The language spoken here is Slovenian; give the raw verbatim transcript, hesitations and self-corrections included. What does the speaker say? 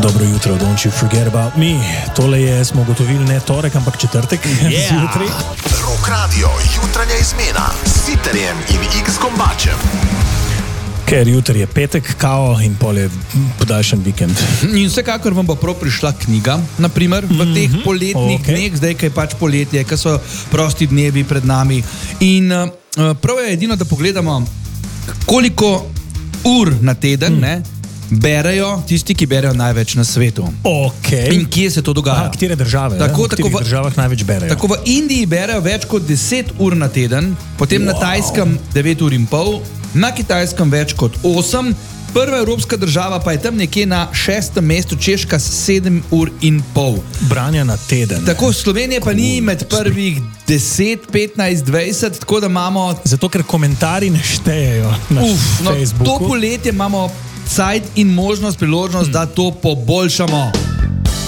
Dobro jutro, don't you forget about me. Tole je, smo ugotovili, ne torek, ampak četrtek Yeah. zjutraj. Rock Radio, jutranja izmena s Sitterjem in X Gombačem. Ker jutri je petek, kao in pol je podaljšan vikend. In vsekakor vam bo prav prišla knjiga, naprimer v teh poletnih okej. dneh, zdaj, kaj pač poletje, kaj so prosti dnevi pred nami. In uh, prav je edino, da pogledamo, koliko ur na teden ne, berejo tisti, ki berejo največ na svetu. Okay. In kje se to dogaja? Aha, katere države? Tako, v katerih tako v- državah največ berejo? Tako v Indiji berejo več kot deset ur na teden, potem wow. na Wow. Tajskem devet ur in pol, na Kitajskem več kot osem, prva evropska država pa je tam nekje na šestem mestu, Češka s sedem ur in pol. Branja na teden. Tako Slovenija pa ni med prvih deset, petnajst, dvajset, tako da imamo Zato, ker komentarji ne štejejo na uf, no, Facebooku. to poletje imamo cajt in možnost, priložnost, da to poboljšamo.